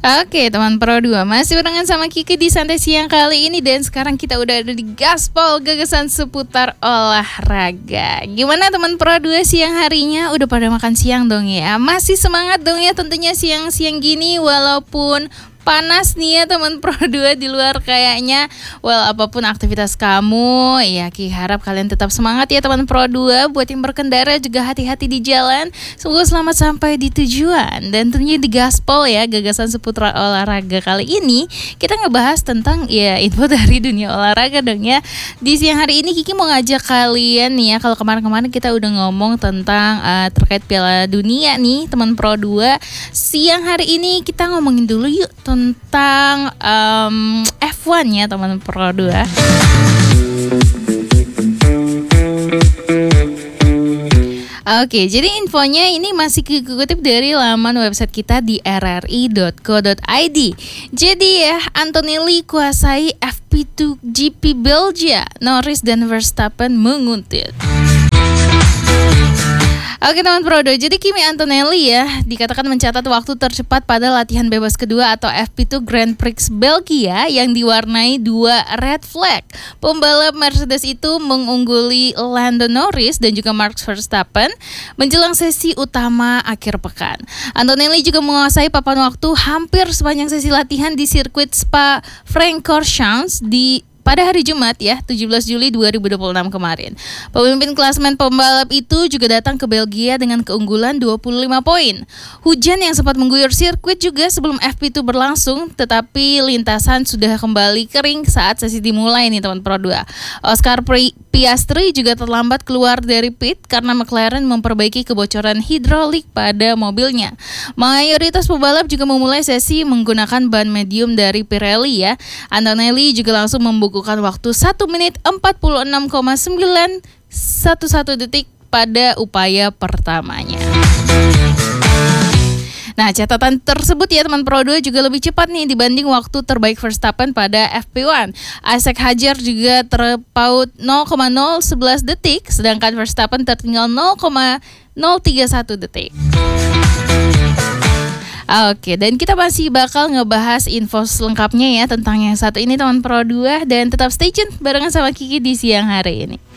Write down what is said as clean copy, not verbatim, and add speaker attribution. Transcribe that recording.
Speaker 1: Oke teman Pro 2, masih barengan sama Kiki di Santai Siang kali ini. Dan sekarang kita udah ada di Gaspol, gagasan seputar olahraga. Gimana teman Pro 2 siang harinya? Udah pada makan siang dong ya? Masih semangat dong ya tentunya siang-siang gini. Walaupun panas nih ya teman Pro 2 di luar kayaknya. Well, apapun aktivitas kamu, ya Ki harap kalian tetap semangat ya teman Pro 2. Buat yang berkendara juga hati-hati di jalan. Semoga selamat sampai di tujuan. Dan tentunya di Gaspol ya, gagasan seputar olahraga kali ini kita ngebahas tentang ya info dari dunia olahraga dong ya. Di siang hari ini Kiki mau ngajak kalian nih ya, kalau kemarin-kemarin kita udah ngomong tentang terkait Piala Dunia nih teman Pro 2. Siang hari ini kita ngomongin dulu yuk tentang F1 ya teman Pro 2. Oke, jadi infonya ini masih kutip dari laman website kita di rri.co.id. Jadi ya, Antonelli kuasai FP2 GP Belgia, Norris dan Verstappen menguntit. Oke teman Pro 2, jadi Kimi Antonelli ya dikatakan mencatat waktu tercepat pada latihan bebas kedua atau FP2 Grand Prix Belgia yang diwarnai 2 red flag. Pembalap Mercedes itu mengungguli Lando Norris dan juga Max Verstappen menjelang sesi utama akhir pekan. Antonelli juga menguasai papan waktu hampir sepanjang sesi latihan di sirkuit Spa-Francorchamps pada hari Jumat ya, 17 Juli 2026 kemarin. Pemimpin klasemen pembalap itu juga datang ke Belgia dengan keunggulan 25 poin. Hujan yang sempat mengguyur sirkuit juga sebelum FP2 berlangsung, tetapi lintasan sudah kembali kering saat sesi dimulai nih teman Pro 2. Oscar Piastri juga terlambat keluar dari pit karena McLaren memperbaiki kebocoran hidrolik pada mobilnya. Mayoritas pembalap juga memulai sesi menggunakan ban medium dari Pirelli ya. Antonelli juga langsung membukukan waktu 1 menit 46,911 detik pada upaya pertamanya. Nah, catatan tersebut ya teman Pro 2 juga lebih cepat nih dibanding waktu terbaik Verstappen pada FP1. Isaac Hadjar juga terpaut 0,011 detik, sedangkan Verstappen tertinggal 0,031 detik. Oke, dan kita masih bakal ngebahas info selengkapnya ya tentang yang satu ini teman Pro 2, dan tetap stay tune barengan sama Kiki di siang hari ini.